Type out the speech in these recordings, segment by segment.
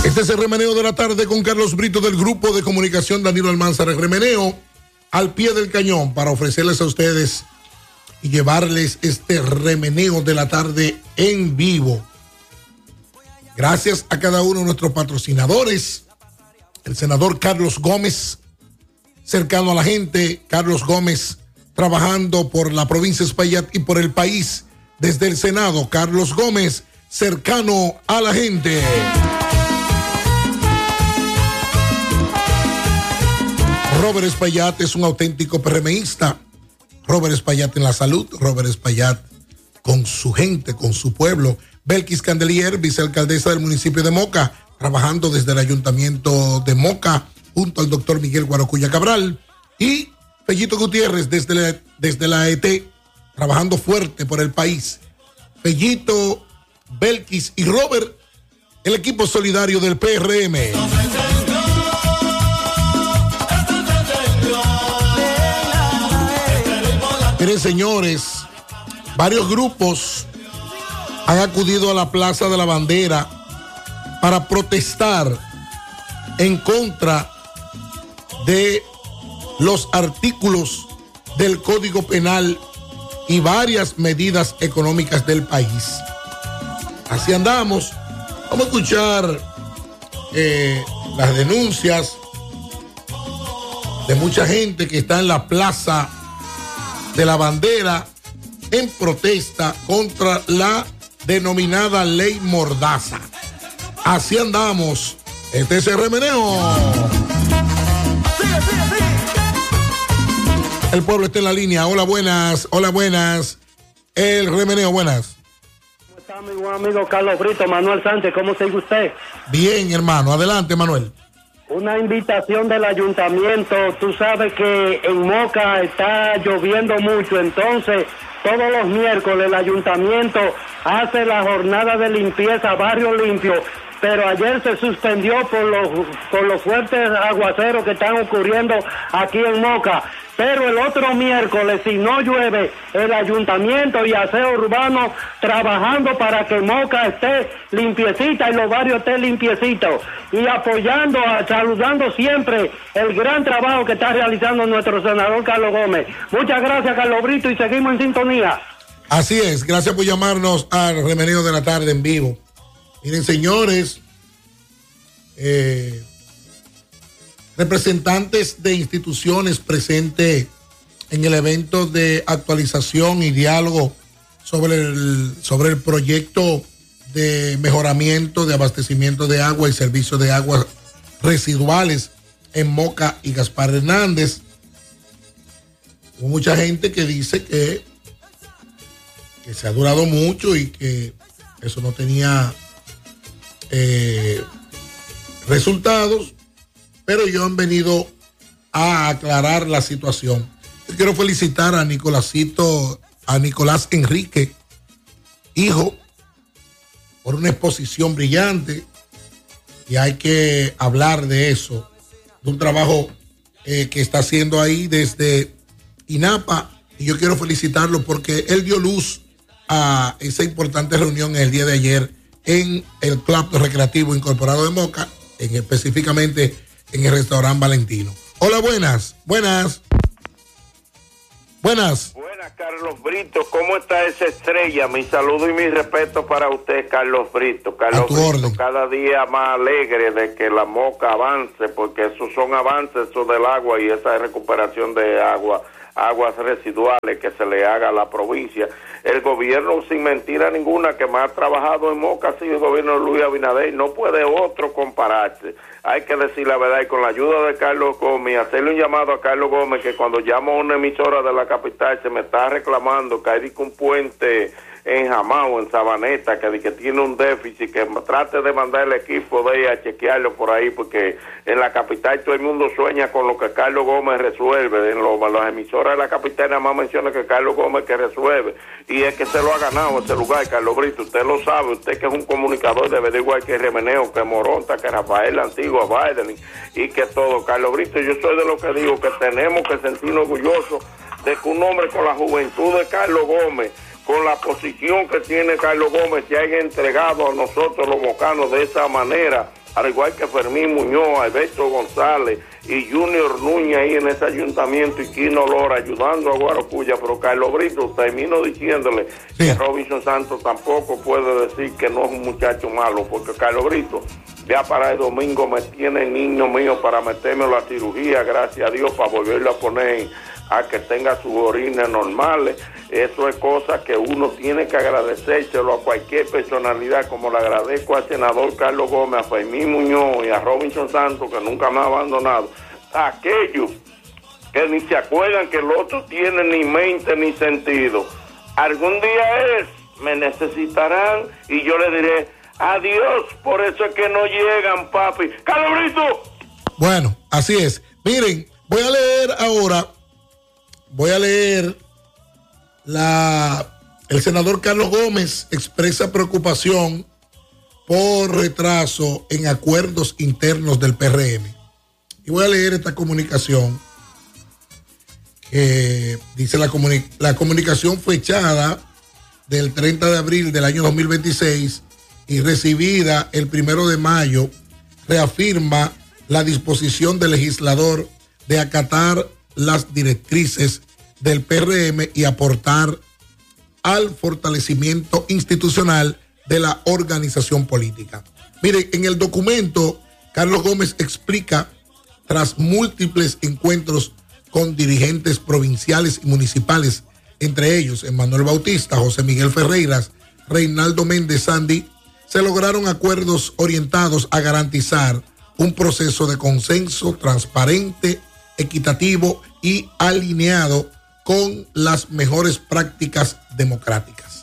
Este es el remeneo de la tarde con Carlos Brito del Grupo de Comunicación Danilo Almanzar. El remeneo al pie del cañón para ofrecerles a ustedes y llevarles este remeneo de la tarde en vivo. Gracias a cada uno de nuestros patrocinadores. El senador Carlos Gómez, cercano a la gente. Carlos Gómez, trabajando por la provincia de Espaillat y por el país desde el Senado. Carlos Gómez, cercano a la gente. Robert Espaillat es un auténtico PRMista. Robert Espaillat en la salud, Robert Espaillat con su gente, con su pueblo. Belkis Candelier, vicealcaldesa del municipio de Moca, trabajando desde el ayuntamiento de Moca, junto al doctor Miguel Guarocuya Cabral. Y Fellito Gutiérrez, desde la ET, trabajando fuerte por el país. Fellito, Belkis y Robert, el equipo solidario del PRM. Miren, señores, varios grupos han acudido a la Plaza de la Bandera para protestar en contra de los artículos del Código Penal y varias medidas económicas del país. Así andamos. Vamos a escuchar las denuncias de mucha gente que está en la Plaza de la Bandera en protesta contra la denominada Ley Mordaza. Así andamos. Este es el remeneo. El pueblo está en la línea. Hola, buenas. Hola, buenas. El remeneo, buenas. ¿Cómo está mi buen amigo Carlos Brito? Manuel Sánchez, ¿cómo sigue usted? Bien, hermano. Adelante, Manuel. Una invitación del ayuntamiento. Tú sabes que en Moca está lloviendo mucho, entonces todos los miércoles el ayuntamiento hace la jornada de limpieza, barrio limpio, pero ayer se suspendió por los fuertes aguaceros que están ocurriendo aquí en Moca. Pero el otro miércoles, si no llueve, el ayuntamiento y aseo urbano trabajando para que Moca esté limpiecita y los barrios estén limpiecitos. Y apoyando, saludando siempre el gran trabajo que está realizando nuestro senador Carlos Gómez. Muchas gracias, Carlos Brito, y seguimos en sintonía. Así es, gracias por llamarnos al remeneo de la tarde en vivo. Miren, señores, representantes de instituciones presentes en el evento de actualización y diálogo sobre el proyecto de mejoramiento de abastecimiento de agua y servicio de aguas residuales en Moca y Gaspar Hernández. Hubo mucha gente que dice que se ha durado mucho y que eso no tenía resultados, pero ellos han venido a aclarar la situación. Yo quiero felicitar a Nicolás Enrique, hijo, por una exposición brillante, y hay que hablar de eso, de un trabajo que está haciendo ahí desde INAPA, y yo quiero felicitarlo porque él dio luz a esa importante reunión el día de ayer en el Club Recreativo Incorporado de Moca, específicamente en el restaurante Valentino. Hola, buenas. Buenas, Carlos Brito. ¿Cómo está esa estrella? Mi saludo y mi respeto para usted, Carlos Brito. Carlos Brito, orden. Cada día más alegre de que la Moca avance, porque esos son avances, eso del agua y esa recuperación de aguas residuales que se le haga a la provincia. El gobierno, sin mentira ninguna, que más ha trabajado en Moca ha sido el gobierno de Luis Abinader. No puede otro compararse. Hay que decir la verdad, y con la ayuda de Carlos Gómez, hacerle un llamado a Carlos Gómez, que cuando llamo a una emisora de la capital se me está reclamando que hay un puente en Jamao, en Sabaneta, que tiene un déficit, que trate de mandar el equipo de ella a chequearlo por ahí, porque en la capital todo el mundo sueña con lo que Carlos Gómez resuelve. En las emisoras de la capital nada más menciona que Carlos Gómez que resuelve, y es que se lo ha ganado ese lugar, Carlos Brito. Usted lo sabe, usted que es un comunicador debe de igual que Remeneo, que Moronta, que Rafael la Antigua, Biden y que todo. Carlos Brito, yo soy de lo que digo que tenemos que sentirnos orgullosos de que un hombre con la juventud de Carlos Gómez, con la posición que tiene Carlos Gómez, se haya entregado a nosotros los mocanos de esa manera al igual que Fermín Muñoz, Alberto González y Junior Núñez ahí en ese ayuntamiento, y Quino Lora ayudando a Guaracuya. Pero Carlos Brito, termino diciéndole que Robinson Santos tampoco puede decir que no es un muchacho malo, porque Carlos Brito ya para el domingo me tiene el niño mío para meterme en la cirugía, gracias a Dios, para volverlo a poner a que tenga sus orines normales. Eso es cosa que uno tiene que agradecérselo a cualquier personalidad, como le agradezco al senador Carlos Gómez, a Fermín Muñoz y a Robinson Santos, que nunca me ha abandonado. A aquellos que ni se acuerdan que el otro tiene ni mente ni sentido. Algún día me necesitarán y yo le diré adiós, por eso es que no llegan, papi. ¡Carlos Brito! Bueno, así es. Miren, voy a leer ahora. El senador Carlos Gómez expresa preocupación por retraso en acuerdos internos del PRM. Y voy a leer esta comunicación que dice la comunicación fechada del 30 de abril del año 2026 y recibida el 1 de mayo, reafirma la disposición del legislador de acatar las directrices del PRM y aportar al fortalecimiento institucional de la organización política. Mire, en el documento, Carlos Gómez explica, tras múltiples encuentros con dirigentes provinciales y municipales, entre ellos Emmanuel Bautista, José Miguel Ferreiras, Reinaldo Méndez Sandy, se lograron acuerdos orientados a garantizar un proceso de consenso transparente, equitativo y alineado con las mejores prácticas democráticas.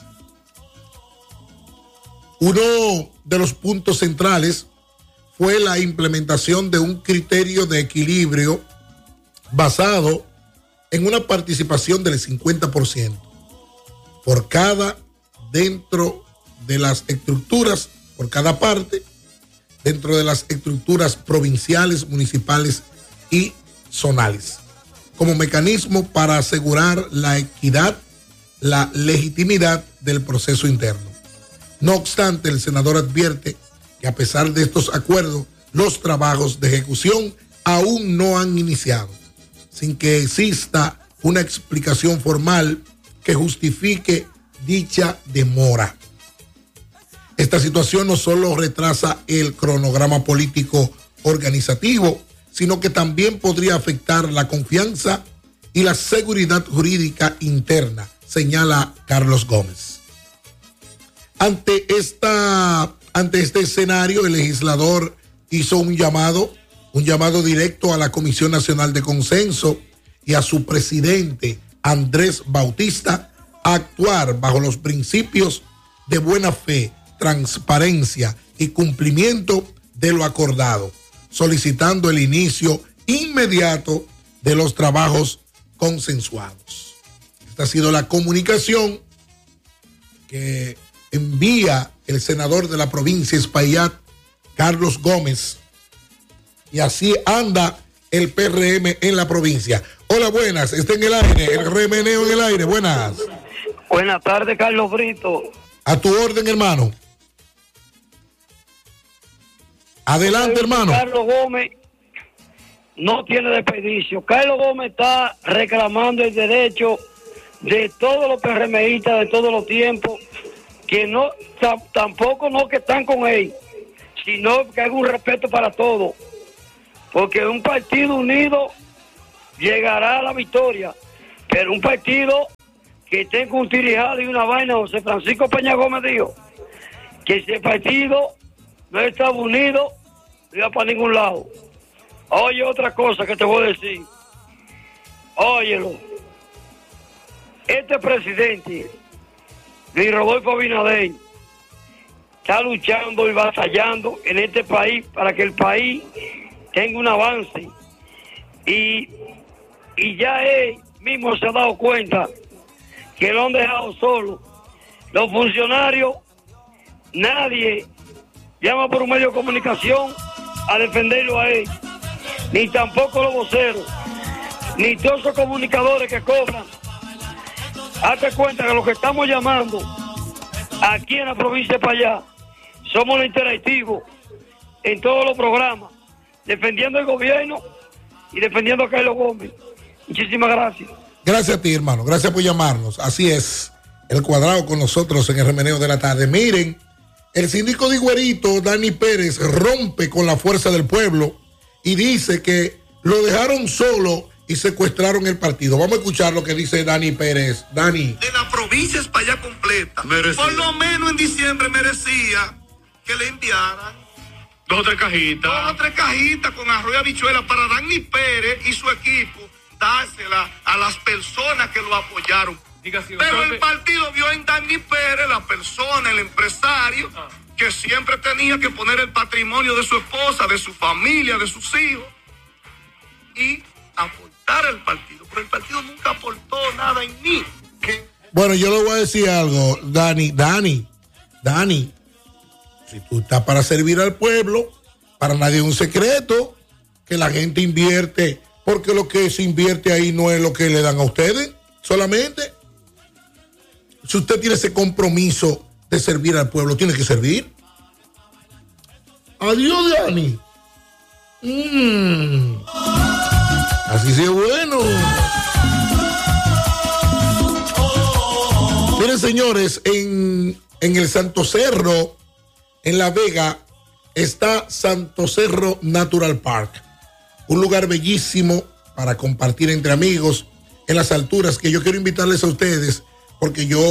Uno de los puntos centrales fue la implementación de un criterio de equilibrio basado en una participación del 50% por cada dentro de las estructuras, por cada parte, dentro de las estructuras provinciales, municipales y zonales, como mecanismo para asegurar la equidad, la legitimidad del proceso interno. No obstante, el senador advierte que a pesar de estos acuerdos, los trabajos de ejecución aún no han iniciado, sin que exista una explicación formal que justifique dicha demora. Esta situación no solo retrasa el cronograma político organizativo, sino que también podría afectar la confianza y la seguridad jurídica interna, señala Carlos Gómez. Ante este escenario, el legislador hizo un llamado directo a la Comisión Nacional de Consenso y a su presidente, Andrés Bautista, a actuar bajo los principios de buena fe, transparencia y cumplimiento de lo acordado, solicitando el inicio inmediato de los trabajos consensuados. Esta ha sido la comunicación que envía el senador de la provincia de Espaillat, Carlos Gómez, y así anda el PRM en la provincia. Hola, buenas, está en el aire, el remeneo en el aire, buenas. Buenas tardes, Carlos Brito. A tu orden, hermano. Adelante, hermano. Carlos Gómez no tiene desperdicio. Carlos Gómez está reclamando el derecho de todos los PRMistas de todos los tiempos, que no, tampoco no que están con él, sino que hay un respeto para todos, porque un partido unido llegará a la victoria, pero un partido que tenga un tirijal y una vaina, José Francisco Peña Gómez dijo que ese partido no estaba unido, no iba para ningún lado. Oye, otra cosa que te voy a decir, óyelo, este presidente, Luis Rodolfo Abinader, está luchando y batallando en este país para que el país tenga un avance, y ya él mismo se ha dado cuenta que lo han dejado solo. Los funcionarios, nadie llama por un medio de comunicación a defenderlo a él, ni tampoco los voceros, ni todos esos comunicadores que cobran. Hazte cuenta que los que estamos llamando aquí en la provincia de Espaillat somos los interactivos. en todos los programas, defendiendo el gobierno y defendiendo a Carlos Gómez. Muchísimas gracias. Gracias a ti, hermano. Gracias por llamarnos. Así es, El Cuadrado con nosotros en el remeneo de la tarde. Miren, el síndico de Higuerito, Dani Pérez, rompe con la fuerza del pueblo y dice que lo dejaron solo y secuestraron el partido. Vamos a escuchar lo que dice Dani Pérez. Dani. De la provincia es para allá completa. Merecía. Por lo menos en diciembre merecía que le enviaran 2 o 3 cajitas. 2 o 3 cajitas con arroz y habichuela para Dani Pérez y su equipo dársela a las personas que lo apoyaron. Pero el partido vio en Dani Pérez la persona, el empresario, que siempre tenía que poner el patrimonio de su esposa, de su familia, de sus hijos y aportar al partido. Pero el partido nunca aportó nada en mí. Bueno, yo le voy a decir algo, Dani, si tú estás para servir al pueblo, para nadie es un secreto que la gente invierte, porque lo que se invierte ahí no es lo que le dan a ustedes solamente. Si usted tiene ese compromiso de servir al pueblo, tiene que servir. Adiós, Dani. Así sí es bueno. Miren, señores, en el Santo Cerro, en La Vega, está Santo Cerro Natural Park. Un lugar bellísimo para compartir entre amigos en las alturas, que yo quiero invitarles a ustedes, porque yo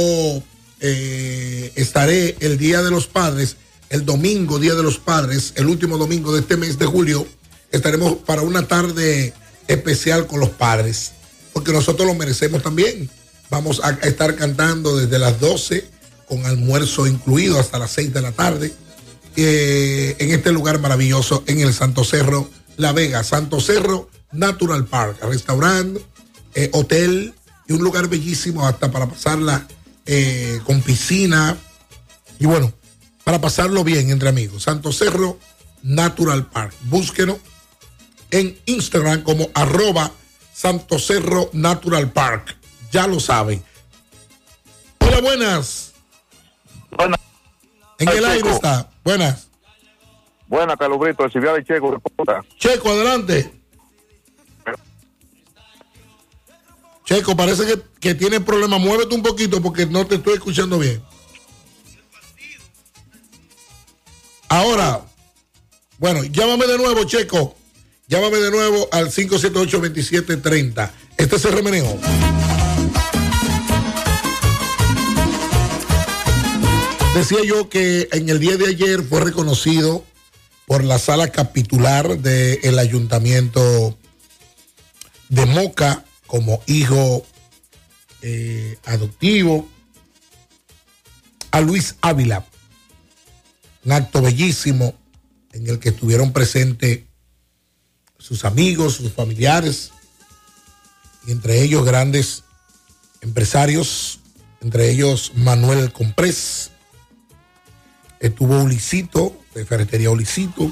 estaré el Día de los Padres, el domingo, Día de los Padres, el último domingo de este mes de julio, estaremos para una tarde especial con los padres, porque nosotros lo merecemos también. Vamos a estar cantando desde las 12, con almuerzo incluido, hasta las 6 de la tarde, en este lugar maravilloso, en el Santo Cerro, La Vega, Santo Cerro Natural Park, restaurante, hotel, y un lugar bellísimo hasta para pasarla con piscina y bueno, para pasarlo bien entre amigos. Santo Cerro Natural Park. Búsquenos en Instagram como @Santo Cerro Natural Park. Ya lo saben. Hola, buenas. Buenas. En el aire está. Buenas. Buenas, Carlos Brito, de Ciudad de Checo. Checo, adelante. Checo, parece que tiene problemas. Muévete un poquito porque no te estoy escuchando bien. Ahora, bueno, llámame de nuevo, Checo. Llámame de nuevo al 578-2730. Este es el remeneo. Decía yo que en el día de ayer fue reconocido por la sala capitular del ayuntamiento de Moca como hijo adoptivo a Luis Ávila. Un acto bellísimo en el que estuvieron presentes sus amigos, sus familiares, y entre ellos grandes empresarios, entre ellos Manuel Comprés. Estuvo Ulisito, de Ferretería Ulisito,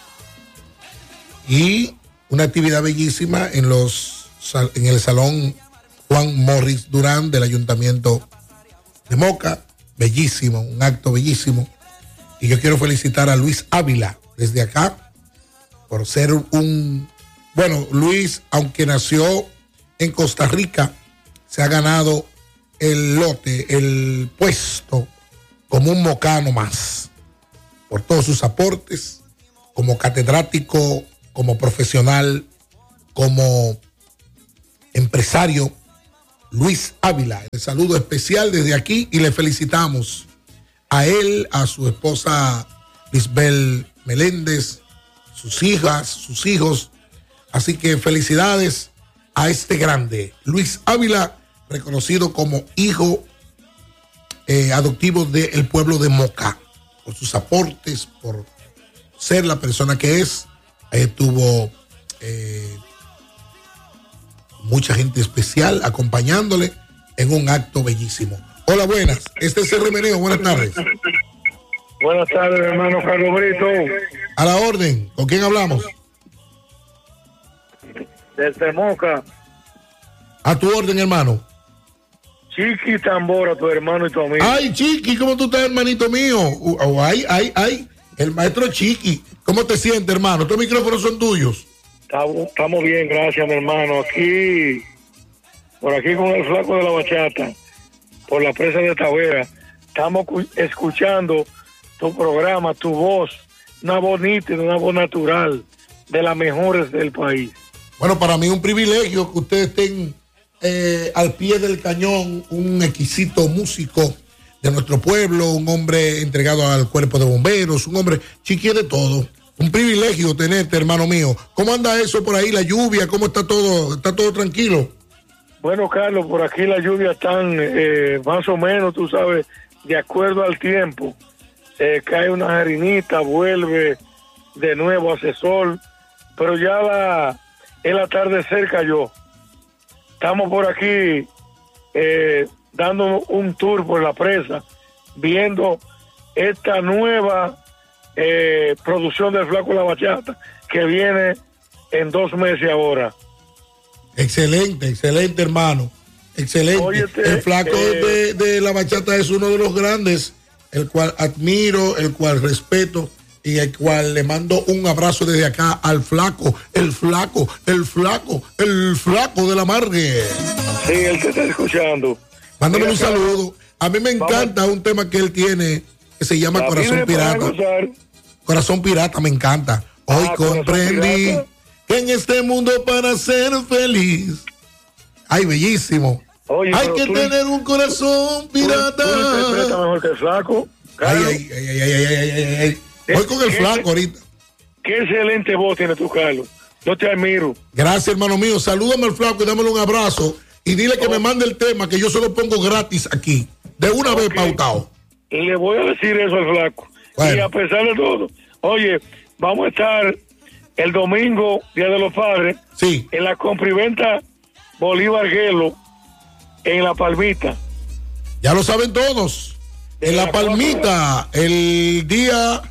y una actividad bellísima en el Salón Juan Morris Durán del Ayuntamiento de Moca. Bellísimo, un acto bellísimo. Y yo quiero felicitar a Luis Ávila desde acá por ser bueno, Luis, aunque nació en Costa Rica, se ha ganado el lote, el puesto como un mocano más, por todos sus aportes, como catedrático, como profesional, como empresario. Luis Ávila, el saludo especial desde aquí y le felicitamos a él, a su esposa Lisbel Meléndez, sus hijas, sus hijos. Así que felicidades a este grande, Luis Ávila, reconocido como hijo adoptivo del pueblo de Moca, por sus aportes, por ser la persona que es. Tuvo mucha gente especial acompañándole en un acto bellísimo. Hola, buenas. Este es el remeneo. Buenas tardes. Buenas tardes, hermano Carlos Brito. A la orden. ¿Con quién hablamos? Desde Moca. A tu orden, hermano. Chiqui Tambora, tu hermano y tu amigo. Ay, Chiqui, ¿cómo tú estás, hermanito mío? Ay. El maestro Chiqui. ¿Cómo te sientes, hermano? ¿Estos micrófonos son tuyos? Estamos bien, gracias, mi hermano. Por aquí con el flaco de la bachata, por la presa de Tavera, estamos escuchando tu programa, tu voz, una voz nítida, una voz natural, de las mejores del país. Bueno, para mí es un privilegio que ustedes estén al pie del cañón, un exquisito músico de nuestro pueblo, un hombre entregado al cuerpo de bomberos, un hombre Chiqui de todo. Un privilegio tenerte, hermano mío. ¿Cómo anda eso por ahí, la lluvia? ¿Cómo está todo? ¿Está todo tranquilo? Bueno, Carlos, por aquí la lluvia están más o menos, tú sabes, de acuerdo al tiempo. Cae una jarinita, vuelve de nuevo, hace sol, pero ya el atardecer cayó. Estamos por aquí dando un tour por la presa, viendo esta nueva producción del Flaco de la Bachata que viene en 2 meses ahora. Excelente, hermano. Excelente. Óyete, el Flaco de la Bachata es uno de los grandes, el cual admiro, el cual respeto y el cual le mando un abrazo desde acá al Flaco, el Flaco de la Margue. Sí, él te está escuchando. Mándame un saludo. A mí me encanta un tema que él tiene que se llama Corazón Pirata. Corazón Pirata, me encanta. Hoy comprendí que en este mundo para ser feliz. Ay, bellísimo. Oye, hay que tener un corazón pirata. Tú interpretas mejor que el Flaco. Ay. Voy con el Flaco ahorita. Qué excelente voz tiene tú, Carlos. Yo te admiro. Gracias, hermano mío. Salúdame al Flaco y dámelo un abrazo. Y dile que me mande el tema, que yo se lo pongo gratis aquí. De una vez pautado. Le voy a decir eso al Flaco. Bueno. Y a pesar de todo, oye, vamos a estar el domingo, Día de los Padres, sí, en la compriventa Bolívar Guelo, en La Palmita. Ya lo saben todos. En La Palmita, el día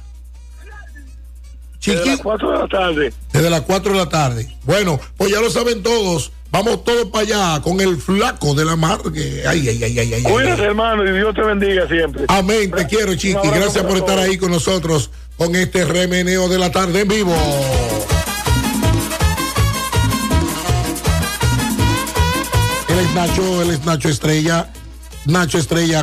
Desde las 4 de la tarde. Desde las 4 de la tarde. Bueno, pues ya lo saben todos. Vamos todos para allá con el Flaco de la Margue. Ay. Cuídate, hermano, y Dios te bendiga siempre. Amén, te quiero, Chiqui. Gracias por estar ahí con nosotros con este remeneo de la tarde en vivo. Él es Nacho Estrella. Nacho Estrella